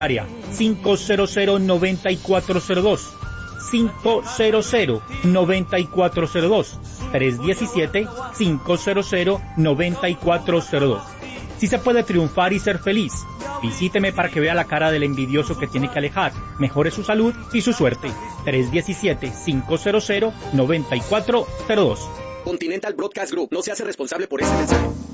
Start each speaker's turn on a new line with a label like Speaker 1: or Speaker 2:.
Speaker 1: área 500-9402, 500-9402, 317-500-9402. Si se puede triunfar y ser feliz, visíteme para que vea la cara del envidioso que tiene que alejar, mejore su salud y su suerte. 317-500-9402.
Speaker 2: Continental Broadcast Group no se hace responsable por ese mensaje.